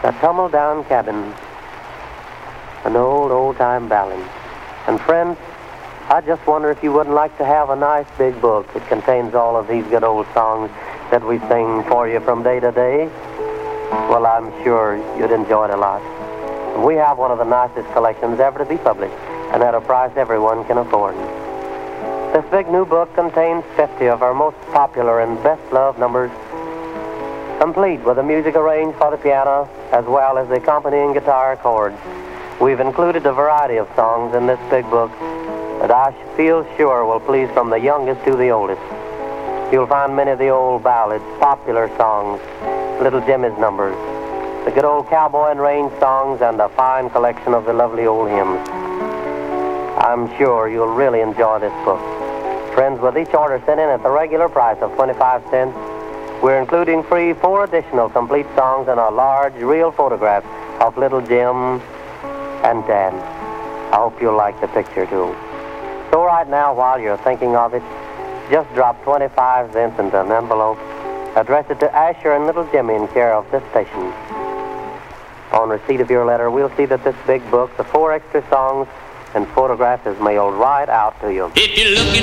A tumble-down cabin, an old-time ballad. And friends, I just wonder if you wouldn't like to have a nice big book that contains all of these good old songs that we sing for you from day to day. Well, I'm sure you'd enjoy it a lot. We have one of the nicest collections ever to be published, and at a price everyone can afford. This big new book contains 50 of our most popular and best-loved numbers, complete with the music arranged for the piano, as well as the accompanying guitar chords. We've included a variety of songs in this big book that I feel sure will please from the youngest to the oldest. You'll find many of the old ballads, popular songs, Little Jimmy's numbers, the good old cowboy and range songs, and a fine collection of the lovely old hymns. I'm sure you'll really enjoy this book. Friends, with each order sent in at the regular price of 25 cents, we're including free 4 additional complete songs and a large, real photograph of Little Jim and Dan. I hope you'll like the picture, too. So right now, while you're thinking of it, just drop 25 cents into an envelope, address it to Asher and Little Jimmy in care of this station. On receipt of your letter, we'll see that this big book, the 4 extra songs and photograph, is mailed right out to you. If you're looking